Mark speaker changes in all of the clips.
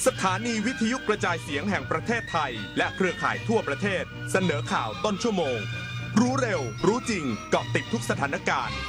Speaker 1: สถานีวิทยุกระจายเสียงแห่งประเทศไทยและเครือข่ายทั่วประเทศเสนอข่าวต้นชั่วโมงรู้เร็วรู้จริงเกาะติดทุกสถานการณ์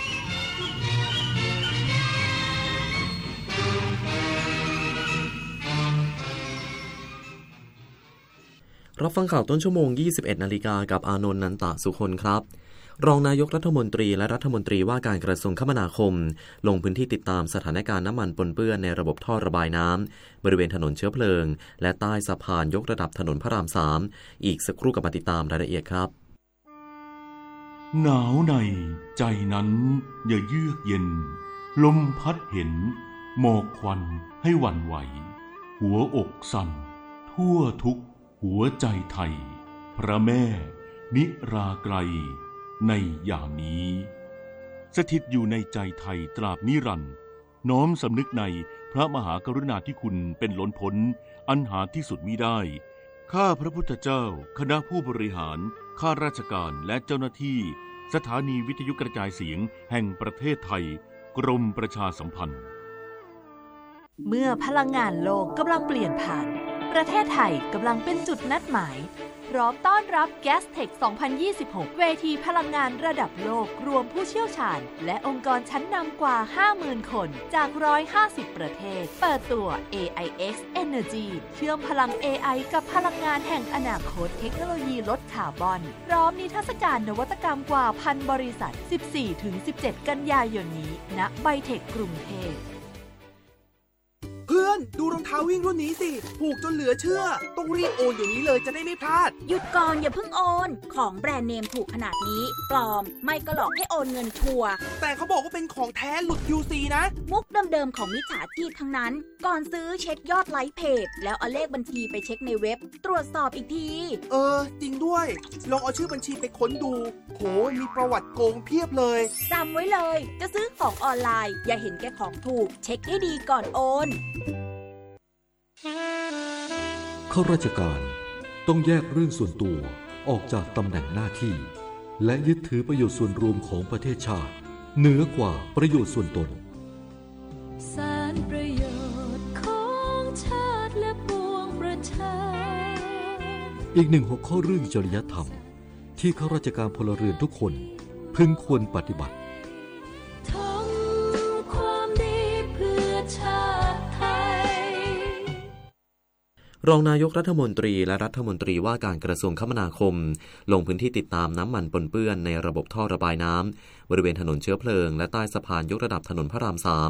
Speaker 2: รับฟังข่าวต้นชั่วโมง 21 นาฬิกากับอานนท์ นันตะสุคนครับรองนายกรัฐมนตรีและรัฐมนตรีว่าการกระทรวงคมนาคมลงพื้นที่ติดตามสถานการณ์น้ำมันปนเปื้อนในระบบท่อระบายน้ำบริเวณถนนเชื้อเพลิงและใต้สะพานยกระดับถนนพระราม 3อีกสักครู่กับมาติดตามรายละเอียดครับ
Speaker 3: หนาวในใจนั้นอย่าเยือกเย็นลมพัดเห็นหมอกควันให้หวั่นไหวหัวอกสั่นทั่วทุกหัวใจไทยพระแม่นิราไกรในยามนี้สถิตอยู่ในใจไทยตราบนิรันดร์น้อมสำนึกในพระมหากรุณาธิคุณเป็นล้นพ้นอันหาที่สุดมิได้ข้าพระพุทธเจ้าคณะผู้บริหารข้าราชการและเจ้าหน้าที่สถานีวิทยุกระจายเสียงแห่งประเทศไทยกรมประชาสัมพันธ์
Speaker 4: เมื่อพลังงานโลกกำลังเปลี่ยนผ่านประเทศไทยกำลังเป็นจุดนัดหมายพร้อมต้อนรับ Gastech 2026 เวทีพลังงานระดับโลกรวมผู้เชี่ยวชาญและองค์กรชั้นนำกว่า 50,000 คนจาก150 ประเทศเปิดตัว AIX Energy เชื่อมพลัง AI กับพลังงานแห่งอนาคตเทคโนโลยีลดคาร์บอนพร้อมนิทรรศการนวัตกรรมกว่า 1,000 บริษัท 14-17 กันยายนนี้ณไบเทคกรุงเทพ
Speaker 5: เพื่อนดูรองเท้าวิ่งรุ่นนี้สิถูกจนเหลือเชื่อต้องรีบโอนเดี๋ยวนี้เลยจะได้ไม่พลาด
Speaker 6: หยุดก่อนอย่าเพิ่งโอนของแบรนด์เนมถูกขนาดนี้ปลอมไม่ก็หลอกให้โอนเงินชัวร์
Speaker 5: แต่เขาบอกว่าเป็นของแท้หลุด QC นะ
Speaker 6: มุกเดิมๆของมิจฉาชีพทั้งนั้นก่อนซื้อเช็คยอดไลค์เพจแล้วเอาเลขบัญชีไปเช็คในเว็บตรวจสอบอีกที
Speaker 5: จริงด้วยลองเอาชื่อบัญชีไปค้นดูโหมีประวัติโกงเพียบเลย
Speaker 6: จำไว้เลยจะซื้อของออนไลน์อย่าเห็นแก่ของถูกเช็คให้ดีก่อนโอน
Speaker 7: ข้าราชการต้องแยกเรื่องส่วนตัวออกจากตำแหน่งหน้าที่และยึดถือประโยชน์ส่วนรวมของประเทศชาติเหนือกว่าประโยชน์ส่วนตน
Speaker 8: สารประโยชน์ของชาติและปวงประชา
Speaker 7: อีกหนึ่งหัวข้อเรื่องจริยธรรมที่ข้าราชการพลเรือนทุกคนพึงควรปฏิบัติ
Speaker 8: ทำความดีเพื่อชาติไทย
Speaker 2: รองนายกรัฐมนตรีและรัฐมนตรีว่าการกระทรวงคมนาคมลงพื้นที่ติดตามน้ำมันปนเปื้อนในระบบท่อระบายน้ำบริเวณถนนเชื้อเพลิงและใต้สะพานยกระดับถนนพระราม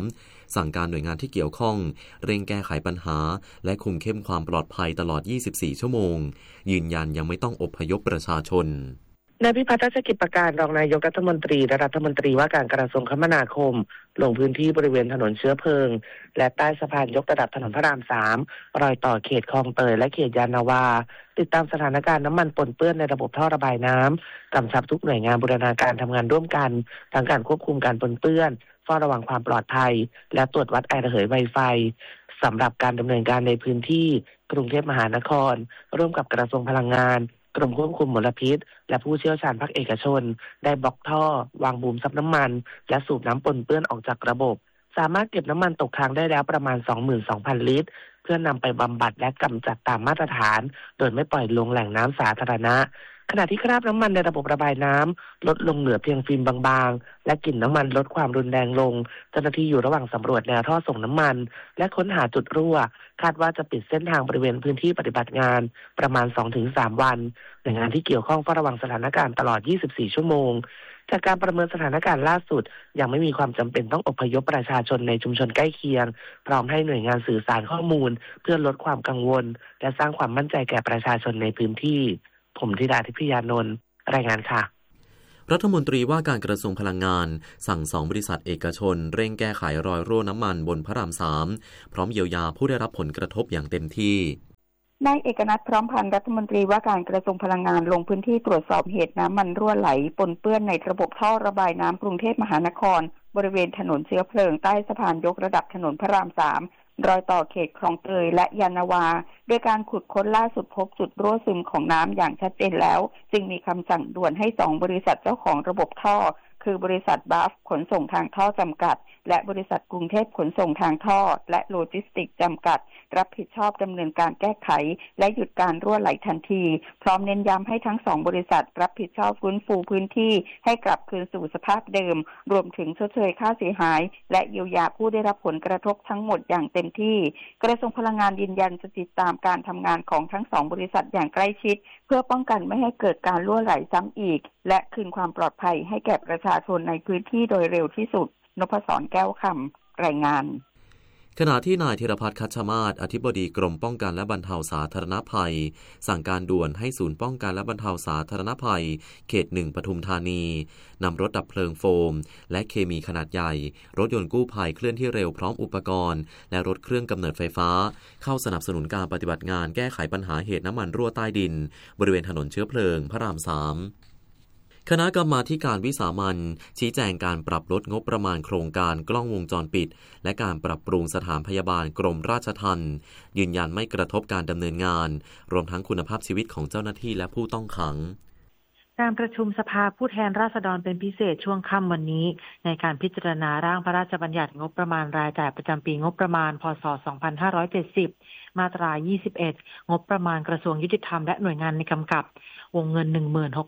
Speaker 2: 3สั่งการหน่วยงานที่เกี่ยวข้องเร่งแก้ไขปัญหาและคุมเข้มความปลอดภัยตลอด 24 ชั่วโมงยืนยันยังไม่ต้องอพยพประชาชน
Speaker 9: นายพิพัฒน์ รัชกิจประการรองนายกรัฐมนตรีและรัฐมนตรีว่าการกระทรวงคมนาคมลงพื้นที่บริเวณถนนเชื้อเพลิงและใต้สะพานยกระดับถนนพระราม 3รอยต่อเขตคลองเตยและเขตยานนาวาติดตามสถานการณ์น้ำมันปนเปื้อนในระบบท่อระบายน้ำกำชับทุกหน่วยงานบูรณาการทำงานร่วมกันทั้งการควบคุมการปนเปื้อนเฝ้าระวังความปลอดภัยและตรวจวัดไอระเหยไวไฟสำหรับการดำเนินการในพื้นที่กรุงเทพมหานครร่วมกับกระทรวงพลังงานกรมควบคุมมลพิษและผู้เชี่ยวชาญภาคเอกชนได้บล็อกท่อวางบูมซับน้ำมันและสูบน้ำปนเปื้อนออกจากระบบสามารถเก็บน้ำมันตกค้างได้แล้วประมาณ 22,000 ลิตรเพื่อนำไปบำบัดและกำจัดตามมาตรฐานโดยไม่ปล่อยลงแหล่งน้ำสาธารณะขณะที่คราบน้ำมันในระบบระบายน้ำลดลงเหลือเพียงฟิล์มบางๆและกลิ่นน้ำมันลดความรุนแรงลงเจ้าหน้าที่อยู่ระหว่างสำรวจแนวท่อส่งน้ำมันและค้นหาจุดรั่วคาดว่าจะปิดเส้นทางบริเวณพื้นที่ปฏิบัติงานประมาณ 2-3 วันหน่วยงานที่เกี่ยวข้องเฝ้าระวังสถานการณ์ตลอด 24 ชั่วโมงจากการประเมินสถานการณ์ล่าสุดยังไม่มีความจำเป็นต้องอพยพประชาชนในชุมชนใกล้เคียงพร้อมให้หน่วยงานสื่อสารข้อมูลเพื่อลดความกังวลและสร้างความมั่นใจแก่ประชาชนในพื้นที่ผมธิดาทิพยานนท์รายงานค่ะ
Speaker 2: รัฐมนตรีว่าการกระทรวงพลังงานสั่ง2บริษัทเอกชนเร่งแก้ไขรอยรั่วน้ำมันบนพระราม 3พร้อมเยียวยาผู้ได้รับผลกระทบอย่างเต็มที่
Speaker 10: นายเอกนัทพร้อมพันธ์รัฐมนตรีว่าการกระทรวงพลังงานลงพื้นที่ตรวจสอบเหตุน้ำมันรั่วไหลปนเปื้อนในระบบท่อระบายน้ำกรุงเทพมหานครบริเวณถนนเชื้อเพลิงใต้สะพานยกระดับถนนพระราม 3รอยต่อเขตคลองเตยและยานนาวาโดยการขุดค้นล่าสุดพบจุดรั่วซึมของน้ำอย่างชัดเจนแล้วจึงมีคำสั่งด่วนให้2บริษัทเจ้าของระบบท่อคือบริษัทบัฟขนส่งทางท่อจำกัดและบริษัทกรุงเทพขนส่งทางท่อและโลจิสติกส์จำกัดรับผิดชอบดำเนินการแก้ไขและหยุดการรั่วไหลทันทีพร้อมเน้นย้ำให้ทั้ง2บริษัทรับผิดชอบฟื้นฟูพื้นที่ให้กลับคืนสู่สภาพเดิมรวมถึงชดเชยค่าเสียหายและเยียวยาผู้ได้รับผลกระทบทั้งหมดอย่างเต็มที่กระทรวงพลังงานยืนยันจะติดตามการทำงานของทั้ง2บริษัทอย่างใกล้ชิดเพื่อป้องกันไม่ให้เกิดการรั่วไหลซ้ำอีกและคืนความปลอดภัยให้แก่ประชาชนในพื้นที่โดยเร็วที่สุดนพศรแก้วคำรายงาน
Speaker 2: ขณะที่นายธีรพัฒน์คัชมาศอธิบดีกรมป้องกันและบรรเทาสาธารณภัยสั่งการด่วนให้ศูนย์ป้องกันและบรรเทาสาธารณภัยเขต1ปทุมธานีนำรถดับเพลิงโฟมและเคมีขนาดใหญ่รถยนต์กู้ภัยเคลื่อนที่เร็วพร้อมอุปกรณ์และรถเครื่องกำเนิดไฟฟ้าเข้าสนับสนุนการปฏิบัติงานแก้ไขปัญหาเหตุน้ำมันรั่วใต้ดินบริเวณถนนเชื้อเพลิงพระราม3คณะกรรมาธิการวิสามัญชี้แจงการปรับลดงบประมาณโครงการกล้องวงจรปิดและการปรับปรุงสถานพยาบาลกรมราชทัณฑ์ยืนยันไม่กระทบการดำเนินงานรวมทั้งคุณภาพชีวิตของเจ้าหน้าที่และผู้ต้องขัง
Speaker 11: การประชุมสภาผู้แทนราษฎรเป็นพิเศษช่วงค่ำวันนี้ในการพิจารณาร่างพระราชบัญญัติงบประมาณรายจ่ายประจำปีงบประมาณพ.ศ. 2570มาตรา 21 งบประมาณกระทรวงยุติธรรมและหน่วยงานในกำกับวงเงิน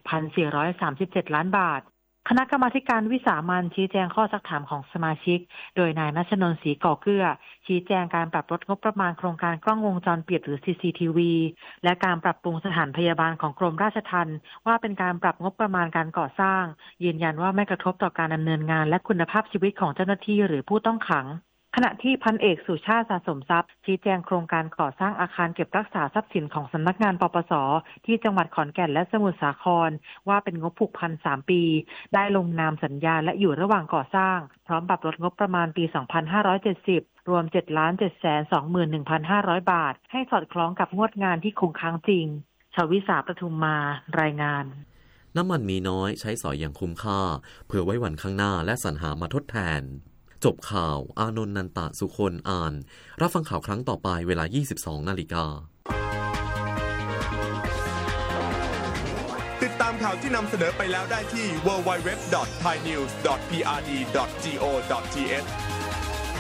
Speaker 11: 16,437 ล้านบาทคณะกรรมาธิการวิสามัญชี้แจงข้อซักถามของสมาชิกโดยนายณัชนนท์ ศรีก่อเกื้อชี้แจงการปรับลดงบประมาณโครงการกล้องวงจรปิดหรือ CCTV และการปรับปรุงสถานพยาบาลของกรมราชทัณฑ์ว่าเป็นการปรับงบประมาณการก่อสร้างยืนยันว่าไม่กระทบต่อการดำเนินงานและคุณภาพชีวิตของเจ้าหน้าที่หรือผู้ต้องขังขณะที่พันเอกสุชาติสะสมทรัพย์ชี้แจงโครงการก่อสร้างอาคารเก็บรักษาทรัพย์สินของสำนักงานปปส.ที่จังหวัดขอนแก่นและสมุทรสาครว่าเป็นงบผูกพัน3 ปีได้ลงนามสัญญาและอยู่ระหว่างก่อสร้างพร้อมปรับลดงบประมาณปี 2570 รวม 7,721,500 บาทให้สอดคล้องกับงวดงานที่คงค้างจริงชวิสาปทุมมารายงาน
Speaker 2: น้ำมันมีน้อยใช้สอยอย่างคุ้มค่าเพื่อไว้วันข้างหน้าและสรรหามาทดแทนจบข่าวอานนท์ นันตะสุคนอ่านรับฟังข่าวครั้งต่อไปเวลา 22:00 น.
Speaker 1: ติดตามข่าวที่นำเสนอไปแล้วได้ที่ www.thainews.prd.go.th